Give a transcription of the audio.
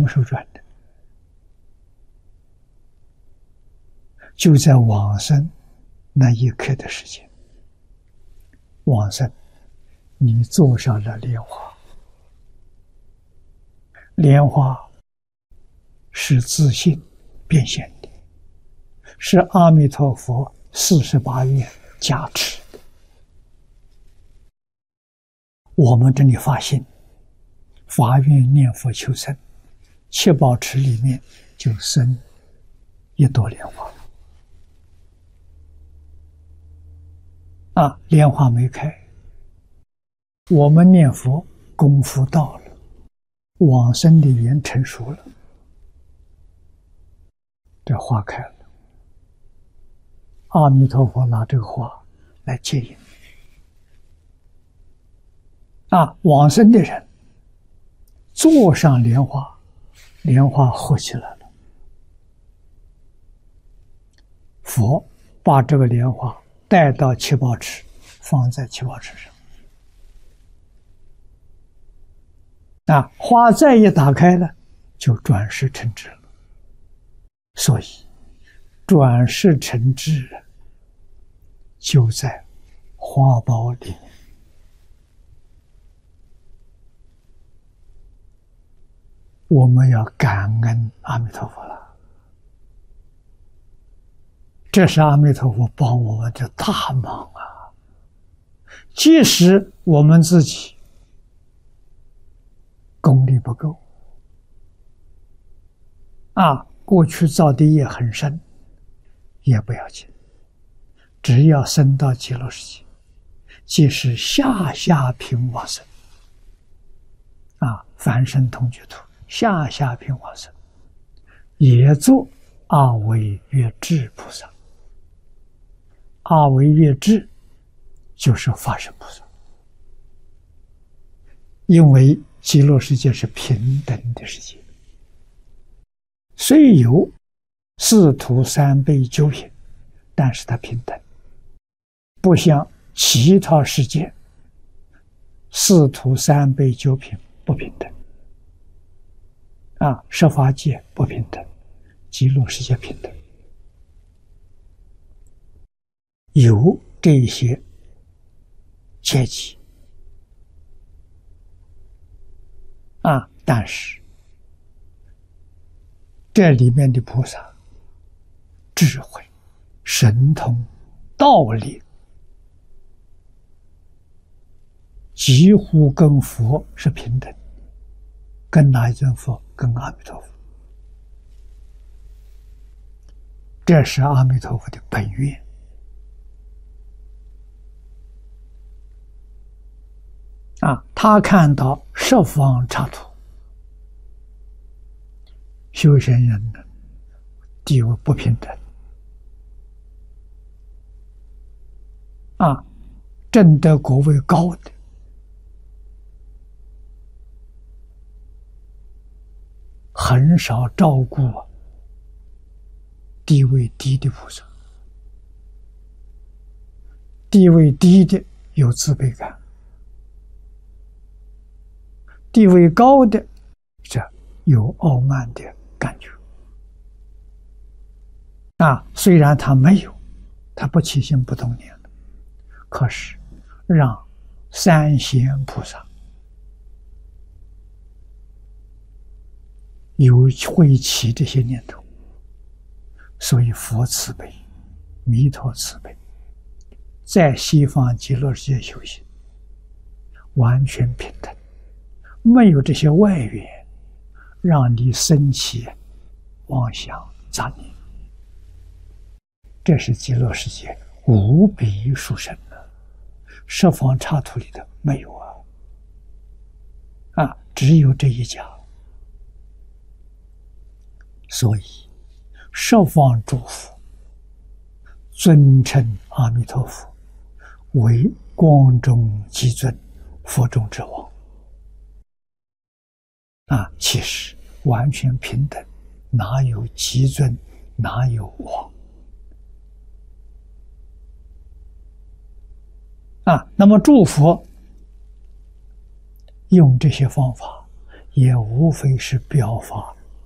么时候转的？就在往生那一刻的时间。往生，你坐上了莲花，莲花是自性变现的，是阿弥陀佛48愿加持的。我们这里发心，发愿念佛求生，七宝池里面就生一朵莲花。莲花没开，我们念佛功夫到了，往生的缘成熟了，这花开了。阿弥陀佛拿这个花来接引。往生的人坐上莲花，莲花合起来了，佛把这个莲花带到七宝池，放在七宝池上。花再一打开了，就转世成智了。所以，转世成智就在花苞里面。我们要感恩阿弥陀佛了，这是阿弥陀佛帮我们的大忙啊！即使我们自己功力不够，过去造的业很深，也不要紧，只要升到极乐世界，即是下品往生，凡圣同居土。下品往生，也做阿惟越致菩萨。阿惟越致就是法身菩萨，因为极乐世界是平等的世界，虽有四土三辈九品，但是它平等，不像其他世界四土三辈九品不平等。十法界不平等，极乐世界平等。有这些阶级，但是这里面的菩萨智慧、神通、道理，几乎跟佛是平等。跟哪一尊佛？跟阿弥陀佛。这是阿弥陀佛的本愿。他看到十方刹土修行人的地位不平等，证得果位高的很少照顾地位低的菩萨，地位低的有自卑感，地位高的这有傲慢的感觉。虽然他没有，他不起心不动念的，可是让三贤菩萨有会起这些念头，所以佛慈悲，弥陀慈悲，在西方极乐世界修行完全平等，没有这些外缘让你生起妄想杂念。这是极乐世界无比殊胜的，十方刹土里头没有只有这一家。所以十方诸佛尊称阿弥陀佛为光中极尊，佛中之王。其实完全平等，哪有极尊，哪有王？那么诸佛用这些方法，也无非是表法